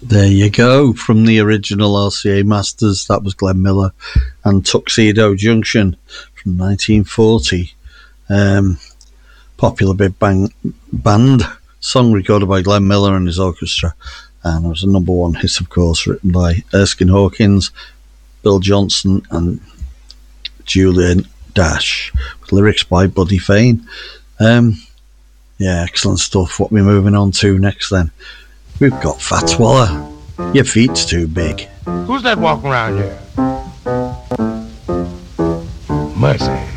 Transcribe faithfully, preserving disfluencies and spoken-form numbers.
There you go, from the original R C A Masters. That was Glenn Miller and Tuxedo Junction from nineteen forty. Um, popular big bang band song recorded by Glenn Miller and his orchestra, and it was a number one hit, of course, written by Erskine Hawkins, Bill Johnson and Julian Dash, with lyrics by Buddy Fane. Um, yeah, excellent stuff. What we're moving on to next then? We've got Fats Waller. Your feet's too big. Who's that walking around here? Mercy.